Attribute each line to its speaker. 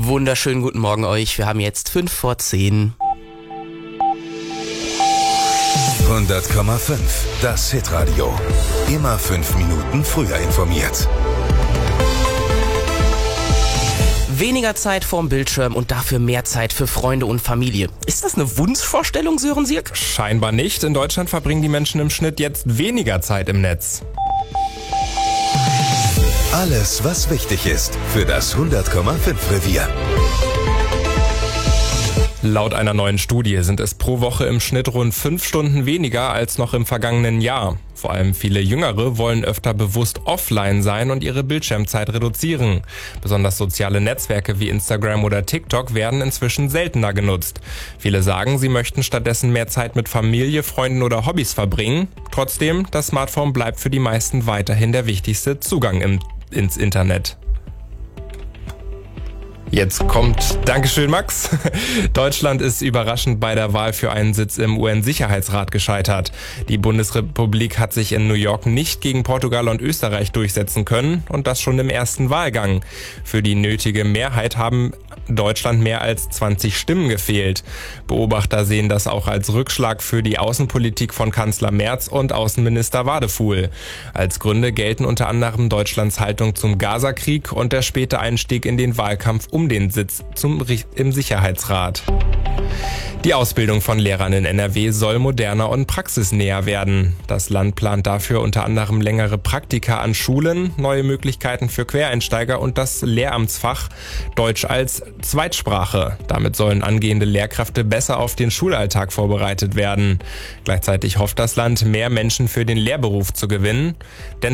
Speaker 1: Wunderschönen guten Morgen euch. Wir haben jetzt 5:10.
Speaker 2: 100,5. Das Hitradio. Immer 5 Minuten früher informiert.
Speaker 1: Weniger Zeit vorm Bildschirm und dafür mehr Zeit für Freunde und Familie. Ist das eine Wunschvorstellung, Sören Sierk?
Speaker 3: Scheinbar nicht. In Deutschland verbringen die Menschen im Schnitt jetzt weniger Zeit im Netz.
Speaker 2: Alles, was wichtig ist für das 100,5 Revier.
Speaker 3: Laut einer neuen Studie sind es pro Woche im Schnitt rund 5 Stunden weniger als noch im vergangenen Jahr. Vor allem viele Jüngere wollen öfter bewusst offline sein und ihre Bildschirmzeit reduzieren. Besonders soziale Netzwerke wie Instagram oder TikTok werden inzwischen seltener genutzt. Viele sagen, sie möchten stattdessen mehr Zeit mit Familie, Freunden oder Hobbys verbringen. Trotzdem, das Smartphone bleibt für die meisten weiterhin der wichtigste Zugang ins Internet. Jetzt kommt, Dankeschön Max, Deutschland ist überraschend bei der Wahl für einen Sitz im UN-Sicherheitsrat gescheitert. Die Bundesrepublik hat sich in New York nicht gegen Portugal und Österreich durchsetzen können und das schon im ersten Wahlgang. Für die nötige Mehrheit haben Deutschland mehr als 20 Stimmen gefehlt. Beobachter sehen das auch als Rückschlag für die Außenpolitik von Kanzler Merz und Außenminister Wadefuhl. Als Gründe gelten unter anderem Deutschlands Haltung zum Gaza-Krieg und der späte Einstieg in den Wahlkampf um den Sitz im Sicherheitsrat. Die Ausbildung von Lehrern in NRW soll moderner und praxisnäher werden. Das Land plant dafür unter anderem längere Praktika an Schulen, neue Möglichkeiten für Quereinsteiger und das Lehramtsfach Deutsch als Zweitsprache. Damit sollen angehende Lehrkräfte besser auf den Schulalltag vorbereitet werden. Gleichzeitig hofft das Land, mehr Menschen für den Lehrberuf zu gewinnen. Denn